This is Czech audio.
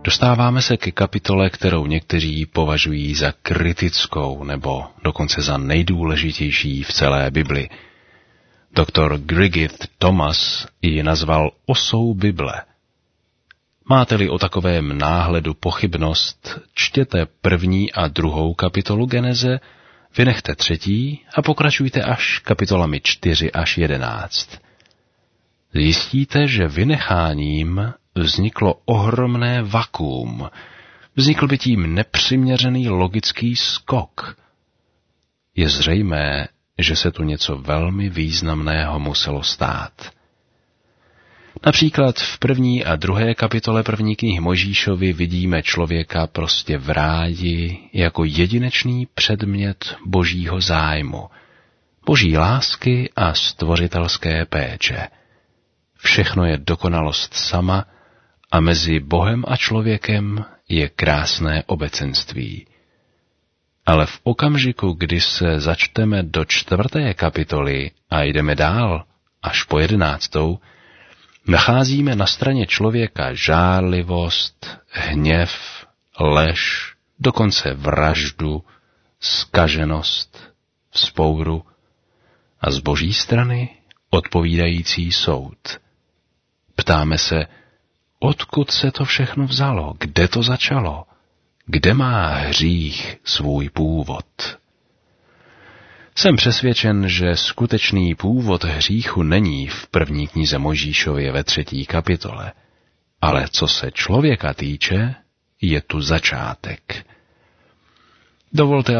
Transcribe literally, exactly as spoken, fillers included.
Dostáváme se ke kapitole, kterou někteří považují za kritickou nebo dokonce za nejdůležitější v celé Bibli. Doktor Griggith Thomas ji nazval osou Bible. Máte-li o takovém náhledu pochybnost, čtěte první a druhou kapitolu Geneze, vynechte třetí a pokračujte až kapitolami čtyři až jedenáct. Zjistíte, že vynecháním vzniklo ohromné vakuum. Vznikl by tím nepřiměřený logický skok. Je zřejmé, že se tu něco velmi významného muselo stát. Například v první a druhé kapitole první knihy Mojžíšovi vidíme člověka prostě v ráji jako jedinečný předmět božího zájmu, boží lásky a stvořitelské péče. Všechno je dokonalost sama a mezi Bohem a člověkem je krásné obecenství. Ale v okamžiku, kdy se začteme do čtvrté kapitoly a jdeme dál až po jedenáctou, nacházíme na straně člověka žárlivost, hněv, lež, dokonce vraždu, zkaženost, vzpouru a z boží strany odpovídající soud. Ptáme se, odkud se to všechno vzalo, kde to začalo, kde má hřích svůj původ. Jsem přesvědčen, že skutečný původ hříchu není v první knize Mojžíšově ve třetí kapitole, ale co se člověka týče, je tu začátek. Dovolte,